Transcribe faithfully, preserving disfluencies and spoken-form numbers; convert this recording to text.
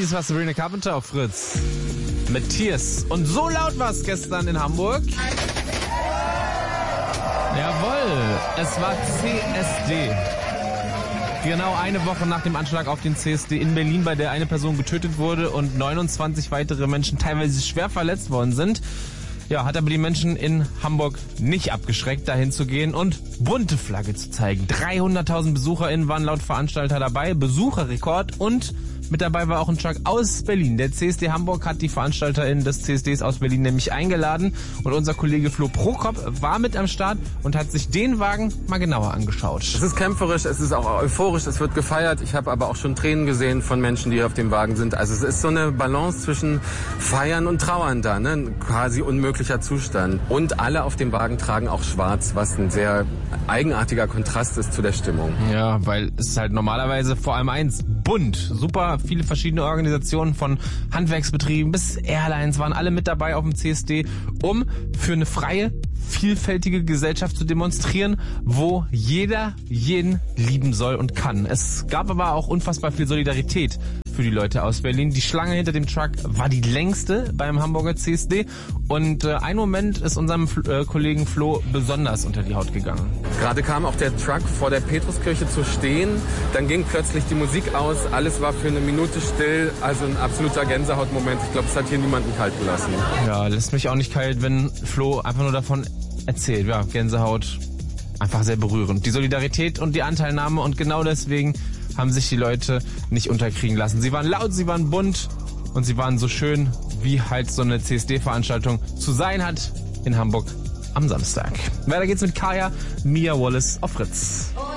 Dies war Sabrina Carpenter auf Fritz. Mit Tears. Und so laut war es gestern in Hamburg. Jawohl, es war C S D. Genau eine Woche nach dem Anschlag auf den C S D in Berlin, bei der eine Person getötet wurde und neunundzwanzig weitere Menschen teilweise schwer verletzt worden sind. Ja, hat aber die Menschen in Hamburg nicht abgeschreckt, dahin zu gehen und bunte Flagge zu zeigen. dreihunderttausend BesucherInnen waren laut Veranstalter dabei, Besucherrekord, und mit dabei war auch ein Truck aus Berlin. Der C S D Hamburg hat die VeranstalterInnen des C S Ds aus Berlin nämlich eingeladen und unser Kollege Flo Prokop war mit am Start und hat sich den Wagen mal genauer angeschaut. Es ist kämpferisch, es ist auch euphorisch, es wird gefeiert. Ich habe aber auch schon Tränen gesehen von Menschen, die auf dem Wagen sind. Also es ist so eine Balance zwischen Feiern und Trauern da, ne? Ein quasi unmöglicher Zustand. Und alle auf dem Wagen tragen auch schwarz, was ein sehr eigenartiger Kontrast ist zu der Stimmung. Ja, weil es ist halt normalerweise vor allem eins, bunt, super viele verschiedene Organisationen von Handwerksbetrieben bis Airlines waren alle mit dabei auf dem C S D, um für eine freie, vielfältige Gesellschaft zu demonstrieren, wo jeder jeden lieben soll und kann. Es gab aber auch unfassbar viel Solidarität für die Leute aus Berlin. Die Schlange hinter dem Truck war die längste beim Hamburger C S D und äh, ein Moment ist unserem äh, Kollegen Flo besonders unter die Haut gegangen. Gerade kam auch der Truck vor der Petruskirche zu stehen, dann ging plötzlich die Musik aus, alles war für eine Minute still, also ein absoluter Gänsehautmoment. Ich glaube, es hat hier niemanden kalt gelassen. Ja, lässt mich auch nicht kalt, wenn Flo einfach nur davon erzählt. Ja, Gänsehaut, einfach sehr berührend. Die Solidarität und die Anteilnahme, und genau deswegen haben sich die Leute nicht unterkriegen lassen. Sie waren laut, sie waren bunt und sie waren so schön, wie halt so eine C S D-Veranstaltung zu sein hat in Hamburg am Samstag. Weiter geht's mit Kaya, Mia Wallace auf Fritz.